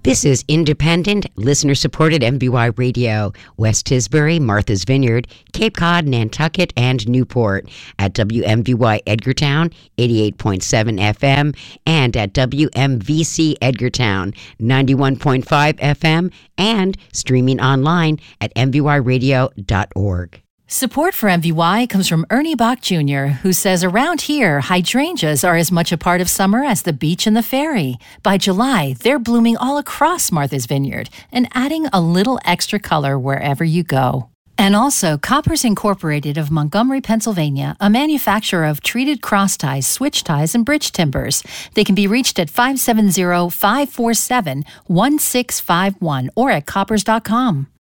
This is independent, listener-supported MVY Radio, West Tisbury, Martha's Vineyard, Cape Cod, Nantucket, and Newport at WMVY Edgartown, 88.7 FM, and at WMVC Edgartown, 91.5 FM, and streaming online at mvyradio.org. Support for MVY comes from Ernie Bach Jr., who says around here, hydrangeas are as much a part of summer as the beach and the ferry. By July, they're blooming all across Martha's Vineyard and adding a little extra color wherever you go. And also, Koppers Incorporated of Montgomery, Pennsylvania, a manufacturer of treated cross ties, switch ties, and bridge timbers. They can be reached at 570-547-1651 or at koppers.com.